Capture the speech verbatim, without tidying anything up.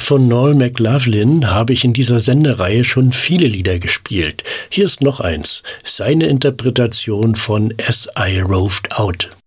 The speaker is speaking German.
Von Noel McLaughlin habe ich in dieser Sendereihe schon viele Lieder gespielt. Hier ist noch eins, seine Interpretation von As I Roved Out.